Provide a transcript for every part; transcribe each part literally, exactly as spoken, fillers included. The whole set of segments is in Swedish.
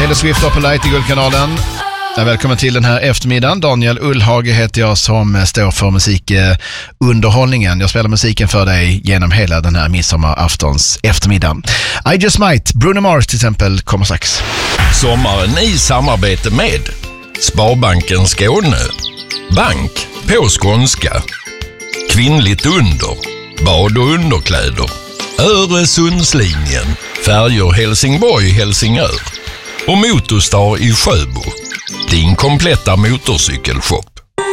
Taylor Swift på Light i Guldkanalen. Ja, välkommen till den här eftermiddagen. Daniel Ullhage heter jag som står för musikunderhållningen. Jag spelar musiken för dig genom hela den här midsommaraftons eftermiddagen. I Just Might, Bruno Mars till exempel, kommer strax. Sommaren i samarbete med Sparbanken Skåne, Bank på skånska, Kvinnligt under, bad och underkläder, Öresundslinjen, Färjor Helsingborg, Helsingör och Motorstar i Sjöbo. Din kompletta motorcykelshop.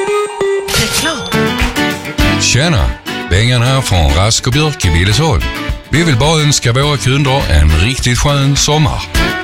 Tjena, Bengan här från Rask och Björk i Billesholm. Vi vill bara önska våra kunder en riktigt skön sommar.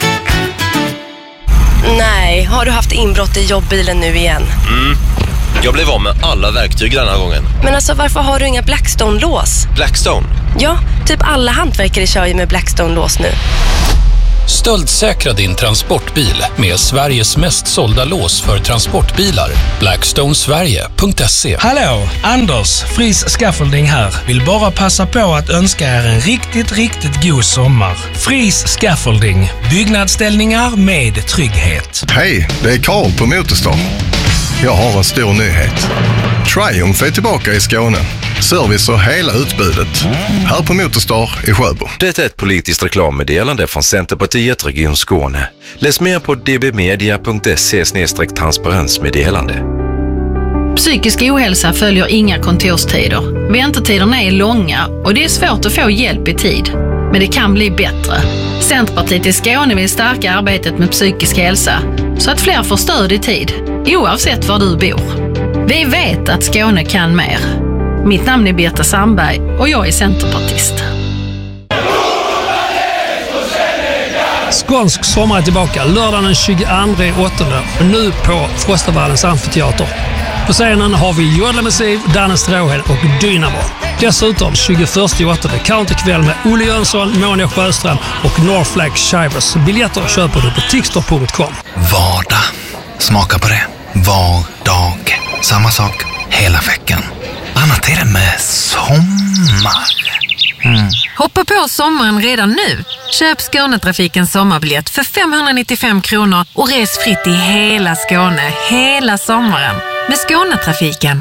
Nej, har du haft inbrott i jobbbilen nu igen? Mm. Jag blev av med alla verktyg den här gången. Men alltså, varför har du inga Blackstone-lås? Blackstone? Ja, typ alla hantverkare kör ju med Blackstone-lås nu. Stöldsäkra din transportbil med Sveriges mest sålda lås för transportbilar. Blackstone Sverige punkt se. Hallå, Anders, Fris Scaffolding här. Vill bara passa på att önska er en riktigt, riktigt god sommar. Fris Scaffolding, byggnadsställningar med trygghet. Hej, det är Karl på Motorstar. Jag har en stor nyhet. Triumph är tillbaka i Skåne. Service och hela utbudet. Här på Motorstar i Sjöbo. Det är ett politiskt reklammeddelande från Centerpartiet Region Skåne. Läs mer på d b media punkt se slash transparensmeddelande. Psykisk ohälsa följer inga kontorstider. Väntetiderna är långa och det är svårt att få hjälp i tid. Men det kan bli bättre. Centerpartiet i Skåne vill stärka arbetet med psykisk hälsa så att fler får stöd i tid, oavsett var du bor. Vi vet att Skåne kan mer. Mitt namn är Birta Sandberg och jag är centerpartist. Skånsk sommar är tillbaka lördagen den tjugoandra åttonde och nu på Frostavallens amfiteater. På scenen har vi Jodla Massiv, Danne Stråhed och Dynamo. Dessutom tjugoförsta åttonde counterkväll med Olle Jönsson, Monia Sjöström och Northflag Shivers. Biljetter köper du på tixter punkt com. Vardag. Smaka på det. Var dag. Samma sak hela veckan. Annat är det med sommar. Mm. Hoppa på sommaren redan nu. Köp Skånetrafikens sommarbiljett för femhundranittiofem kronor och res fritt i hela Skåne hela sommaren med Skånetrafiken.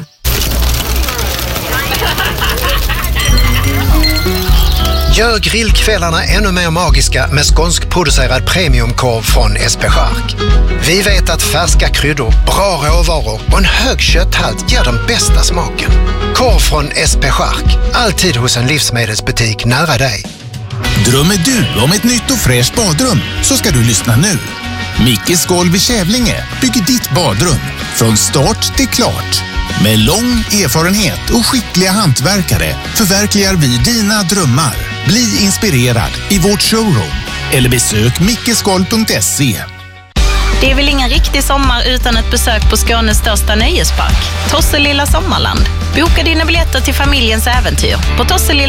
Gör grillkvällarna ännu mer magiska med skånskproducerad premiumkorv från S P Chark. Vi vet att färska kryddor, bra råvaror och en hög kötthalt ger den bästa smaken. Korv från S P Chark, alltid hos en livsmedelsbutik nära dig. Drömmer du om ett nytt och fräscht badrum så ska du lyssna nu. Mickes golv i Kävlinge bygger ditt badrum från start till klart. Med lång erfarenhet och skickliga hantverkare förverkligar vi dina drömmar. Bli inspirerad i vårt showroom eller besök mickesgolv punkt se. Det är väl ingen riktig sommar utan ett besök på Skånes största nöjespark, Tosselilla Sommarland. Boka dina biljetter till familjens äventyr på Tosselilla